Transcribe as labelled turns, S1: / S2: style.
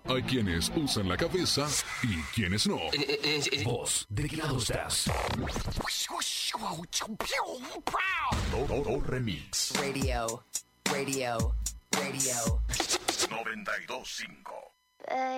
S1: Hay quienes usan la cabeza y quienes no.
S2: ¿Vos de qué lado estás?
S1: Todo remix.
S3: Radio.
S1: 92.5.